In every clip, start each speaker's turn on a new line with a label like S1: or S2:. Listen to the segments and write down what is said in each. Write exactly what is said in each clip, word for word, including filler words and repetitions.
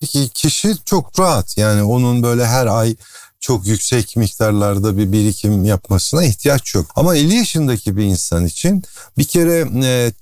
S1: yaşındaki kişi çok rahat. Yani onun böyle her ay çok yüksek miktarlarda bir birikim yapmasına ihtiyaç yok. Ama elli yaşındaki bir insan için bir kere e,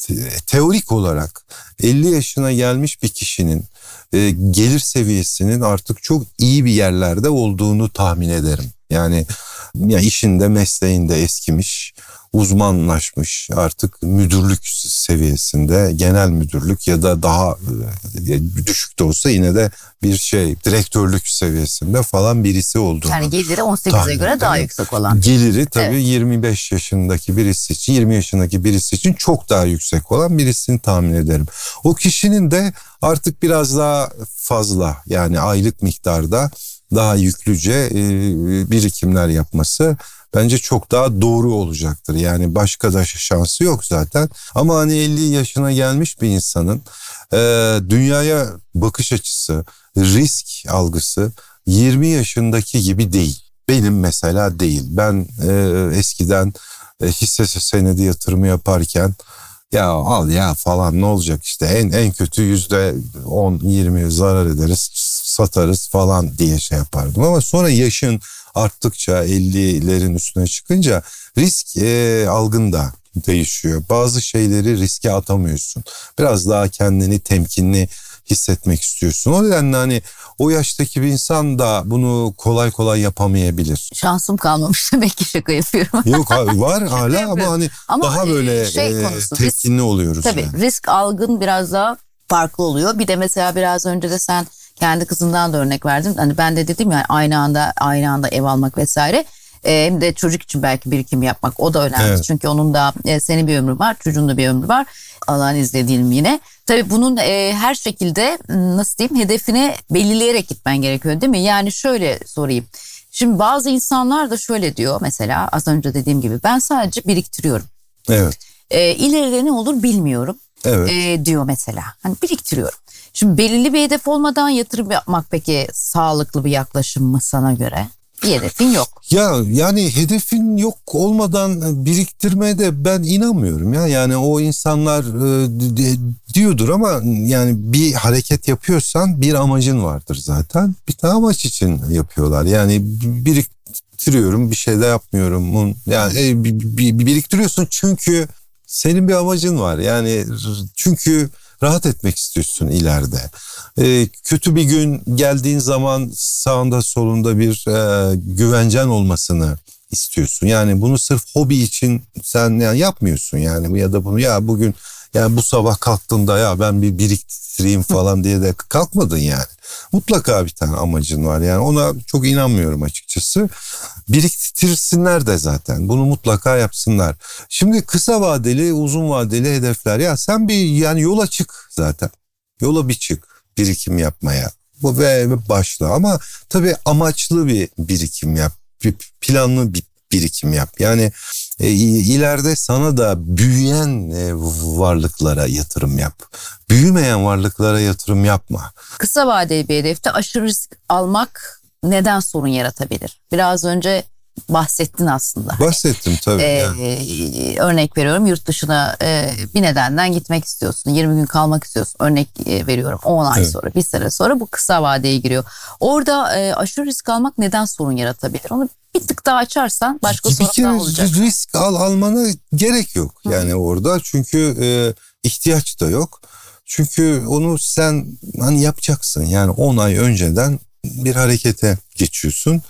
S1: teorik olarak elli yaşına gelmiş bir kişinin e, gelir seviyesinin artık çok iyi bir yerlerde olduğunu tahmin ederim. Yani ya işinde, mesleğinde eskimiş, uzmanlaşmış, artık müdürlük seviyesinde, genel müdürlük ya da daha düşük de olsa yine de bir şey direktörlük seviyesinde falan birisi olduğunu.
S2: Yani geliri on sekize göre daha yüksek olan.
S1: Geliri tabii evet. yirmi beş yaşındaki birisi için, yirmi yaşındaki birisi için çok daha yüksek olan birisini tahmin ederim. O kişinin de artık biraz daha fazla, yani aylık miktarda daha yüklüce e, birikimler yapması bence çok daha doğru olacaktır. Yani başka da şansı yok zaten. Ama hani elli yaşına gelmiş bir insanın e, dünyaya bakış açısı, risk algısı yirmi yaşındaki gibi değil. Benim mesela değil. Ben e, eskiden e, hisse senedi yatırımı yaparken ya al ya falan ne olacak işte en en kötü yüzde on yirmi zarar ederiz, satarız falan diye şey yapardım. Ama sonra yaşın arttıkça, ellilerin üstüne çıkınca risk e, algın da değişiyor. Bazı şeyleri riske atamıyorsun. Biraz daha kendini temkinli hissetmek istiyorsun. O nedenle hani o yaştaki bir insan da bunu kolay kolay yapamayabilir.
S2: Şansım kalmamış demek ki, şaka yapıyorum.
S1: Yok abi var hala ama hani ama daha böyle şey konusu, e, temkinli risk, oluyoruz.
S2: Tabii
S1: yani.
S2: Risk algın biraz daha farklı oluyor. Bir de mesela biraz önce de sen kendi kızından da örnek verdin. Hani ben de dedim ya, aynı anda aynı anda ev almak vesaire. Ee, hem de çocuk için belki birikim yapmak, o da önemli. Evet. Çünkü onun da e, senin bir ömrü var, çocuğun da bir ömrü var. Allah'ın izniyle diyelim yine. Tabii bunun e, her şekilde nasıl diyeyim hedefini belirleyerek gitmen gerekiyor değil mi? Yani şöyle sorayım. Şimdi bazı insanlar da şöyle diyor mesela, az önce dediğim gibi ben sadece biriktiriyorum.
S1: Evet.
S2: E, ileride ne olur bilmiyorum.
S1: Evet.
S2: E, diyor mesela. Hani biriktiriyorum. Şimdi belirli bir hedef olmadan yatırım yapmak peki sağlıklı bir yaklaşım mı sana göre? Bir hedefin yok.
S1: Ya yani hedefin yok olmadan biriktirmeye de ben inanmıyorum ya. Yani o insanlar e, diyordur ama yani bir hareket yapıyorsan bir amacın vardır zaten. Bir tane amaç için yapıyorlar. Yani biriktiriyorum, bir şey de yapmıyorum. Yani e, bir, bir, biriktiriyorsun çünkü senin bir amacın var. Yani çünkü rahat etmek istiyorsun ileride. Ee, kötü bir gün geldiğin zaman sağında solunda bir e, güvencen olmasını istiyorsun. Yani bunu sırf hobi için sen yani yapmıyorsun yani, ya da bunu ya bugün yani bu sabah kalktığında ya ben bir biriktireyim falan diye de kalkmadın yani. Mutlaka bir tane amacın var yani, ona çok inanmıyorum açıkçası. Biriktirsinler de zaten, bunu mutlaka yapsınlar. Şimdi kısa vadeli, uzun vadeli hedefler, ya sen bir yani yola çık zaten. Yola bir çık birikim yapmaya. Bu ve başla ama tabii amaçlı bir birikim yap. Bir planlı bir birikim yap. Yani e, ileride sana da büyüyen e, varlıklara yatırım yap. Büyümeyen varlıklara yatırım yapma.
S2: Kısa vadeli bir hedefte aşırı risk almak neden sorun yaratabilir? Biraz önce bahsettin aslında.
S1: Bahsettim tabii.
S2: Ee,
S1: yani.
S2: Örnek veriyorum, yurt dışına e, bir nedenden gitmek istiyorsun. yirmi gün kalmak istiyorsun. Örnek e, veriyorum on ay evet. sonra, bir sene sonra bu kısa vadeye giriyor. Orada e, aşırı risk almak neden sorun yaratabilir? Onu bir tık daha açarsan başka sorunlar olacak.
S1: Risk al, almana gerek yok yani Hı. orada. Çünkü e, ihtiyaç da yok. Çünkü onu sen hani yapacaksın. Yani on ay önceden bir harekete geçiyorsun.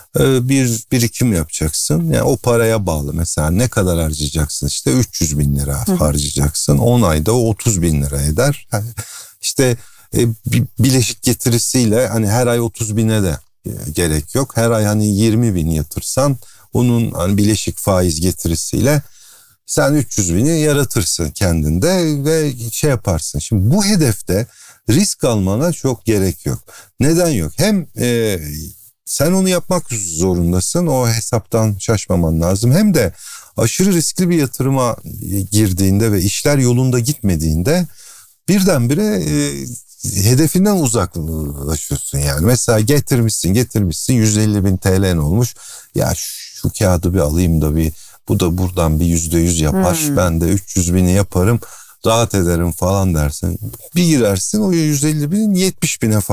S1: Bir birikim yapacaksın. Yani o paraya bağlı. Mesela ne kadar harcayacaksın? İşte üç yüz bin lira Hı. harcayacaksın. on ayda o otuz bin lira eder. İşte bileşik getirisiyle hani her ay otuz bine de gerek yok. Her ay hani yirmi bin yatırsan onun hani bileşik faiz getirisiyle sen üç yüz bini yaratırsın kendinde ve şey yaparsın. Şimdi bu hedefte risk almana çok gerek yok. Neden yok? Hem e, sen onu yapmak zorundasın. O hesaptan şaşmaman lazım. Hem de aşırı riskli bir yatırıma girdiğinde ve işler yolunda gitmediğinde birdenbire e, hedefinden uzaklaşıyorsun yani. Mesela getirmişsin getirmişsin yüz elli bin T L'nin olmuş. Ya şu kağıdı bir alayım da bir bu da buradan bir yüzde yüz yapar. Hmm. Ben de üç yüz bini yaparım. Rahat ederim falan dersin. Bir girersin o yüz elli binin yetmiş bine falan.